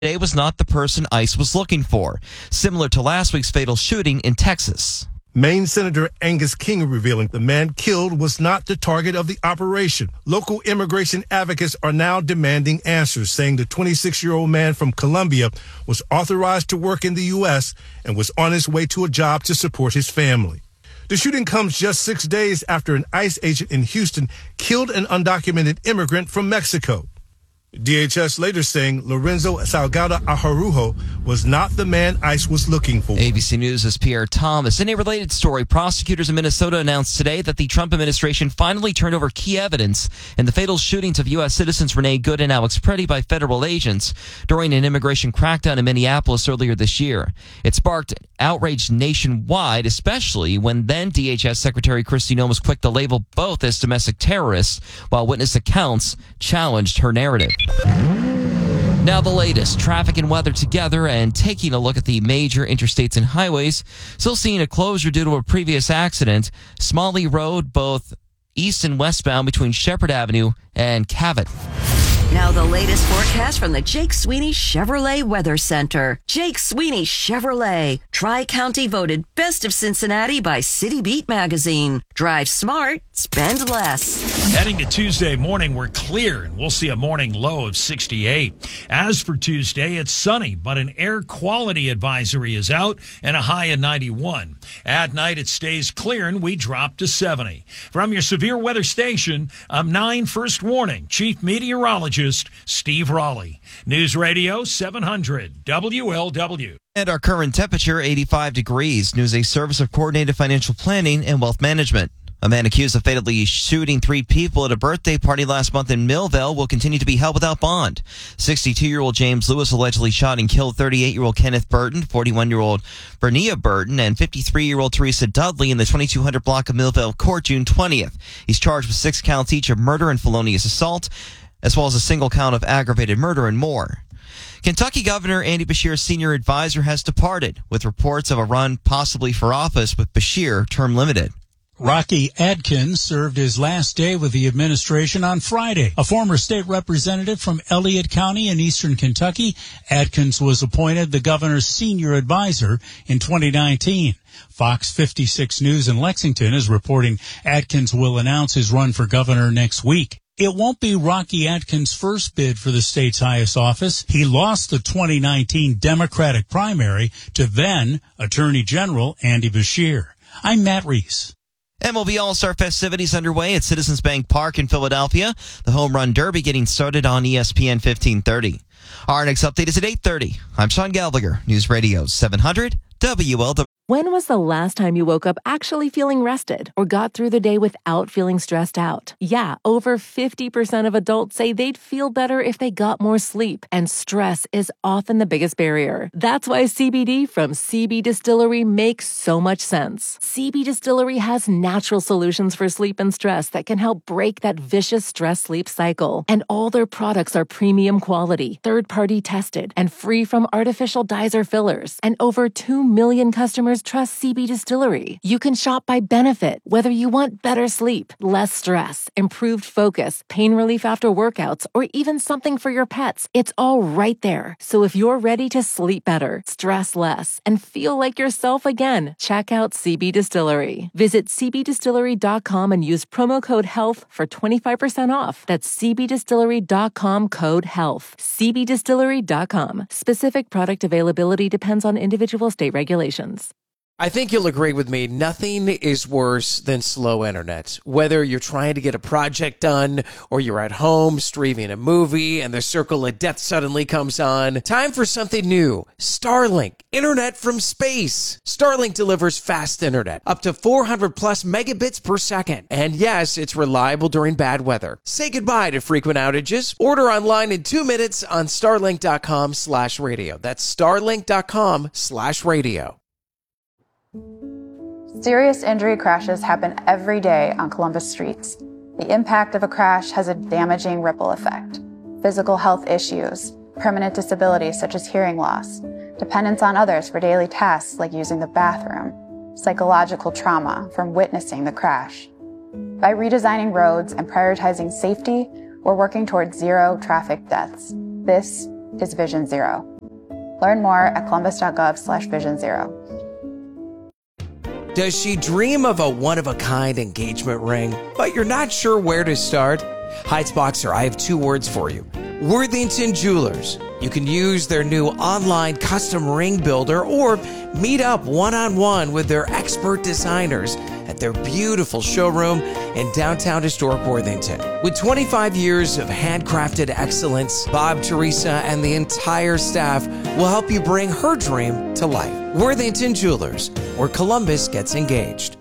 Today was not the person ICE was looking for, similar to last week's fatal shooting in Texas. Maine Senator Angus King revealing the man killed was not the target of the operation. Local immigration advocates are now demanding answers, saying the 26-year-old man from Colombia was authorized to work in the U.S. and was on his way to a job to support his family. The shooting comes just 6 days after an ICE agent in Houston killed an undocumented immigrant from Mexico. DHS later saying Lorenzo Salgado Ajarujo was not the man ICE was looking for. ABC News' Pierre Thomas. In a related story, prosecutors in Minnesota announced today that the Trump administration finally turned over key evidence in the fatal shootings of U.S. citizens Renee Good and Alex Preddy by federal agents during an immigration crackdown in Minneapolis earlier this year. It sparked outrage nationwide, especially when then DHS Secretary Kristi Noem was quick to label both as domestic terrorists, while witness accounts challenged her narrative. Now the latest, traffic and weather together, and taking a look at the major interstates and highways. Still seeing a closure due to a previous accident. Smalley Road, both east and westbound between Shepherd Avenue and Cabot. Now the latest forecast from the Jake Sweeney Chevrolet Weather Center. Jake Sweeney Chevrolet, Tri-County voted Best of Cincinnati by City Beat magazine. Drive smart, spend less. Heading to Tuesday morning, we're clear, and we'll see a morning low of 68. As for Tuesday, it's sunny, but an air quality advisory is out and a high of 91. At night, it stays clear, and we drop to 70. From your severe weather station, I'm 9 First Warning Chief Meteorologist Steve Raleigh. News Radio 700 WLW. And our current temperature, 85 degrees. News a service of Coordinated Financial Planning and Wealth Management. A man accused of fatally shooting 3 people at a birthday party last month in Millville will continue to be held without bond. 62-year-old James Lewis allegedly shot and killed 38-year-old Kenneth Burton, 41-year-old Bernia Burton, and 53-year-old Teresa Dudley in the 2200 block of Millville Court June 20th. He's charged with 6 counts each of murder and felonious assault, as well as a single count of aggravated murder and more. Kentucky Governor Andy Beshear's senior advisor has departed, with reports of a run possibly for office with Beshear term limited. Rocky Adkins served his last day with the administration on Friday. A former state representative from Elliott County in eastern Kentucky, Adkins was appointed the governor's senior advisor in 2019. Fox 56 News in Lexington is reporting Adkins will announce his run for governor next week. It won't be Rocky Adkins' first bid for the state's highest office. He lost the 2019 Democratic primary to then Attorney General Andy Beshear. I'm Matt Reese. MLB All-Star festivities underway at Citizens Bank Park in Philadelphia. The Home Run Derby getting started on ESPN 1530. Our next update is at 8:30. I'm Sean Gallagher, News Radio 700 WLW. When was the last time you woke up actually feeling rested or got through the day without feeling stressed out? Yeah, over 50% of adults say they'd feel better if they got more sleep, and stress is often the biggest barrier. That's why CBD from CB Distillery makes so much sense. CB Distillery has natural solutions for sleep and stress that can help break that vicious stress-sleep cycle. And all their products are premium quality, third-party tested, and free from artificial dyes or fillers. And over 2 million customers trust CB Distillery. You can shop by benefit, whether you want better sleep, less stress, improved focus, pain relief after workouts, or even something for your pets. It's all right there. So if you're ready to sleep better, stress less, and feel like yourself again, check out CB Distillery. Visit cbdistillery.com and use promo code HEALTH for 25% off. That's cbdistillery.com code HEALTH. cbdistillery.com. Specific product availability depends on individual state regulations. I think you'll agree with me, nothing is worse than slow internet. Whether you're trying to get a project done or you're at home streaming a movie and the circle of death suddenly comes on, time for something new. Starlink, internet from space. Starlink delivers fast internet, up to 400 plus megabits per second. And yes, it's reliable during bad weather. Say goodbye to frequent outages. Order online in 2 minutes on starlink.com/radio. That's starlink.com/radio. Serious injury crashes happen every day on Columbus streets. The impact of a crash has a damaging ripple effect. Physical health issues, permanent disabilities such as hearing loss, dependence on others for daily tasks like using the bathroom, psychological trauma from witnessing the crash. By redesigning roads and prioritizing safety, we're working towards zero traffic deaths. This is Vision Zero. Learn more at columbus.gov/vision0. Does she dream of a one-of-a-kind engagement ring, but you're not sure where to start? Heights Boxer, I have two words for you. Worthington Jewelers. You can use their new online custom ring builder or meet up one-on-one with their expert designers at their beautiful showroom in downtown historic Worthington. With 25 years of handcrafted excellence, Bob, Teresa, and the entire staff will help you bring her dream to life. Worthington Jewelers, where Columbus gets engaged.